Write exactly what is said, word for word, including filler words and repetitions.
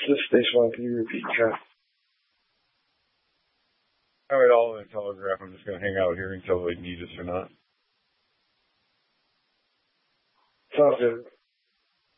this station line? Can you repeat, Kat? I read all in the Telegraph. I'm just going to hang out here until they need us or not. Sounds good.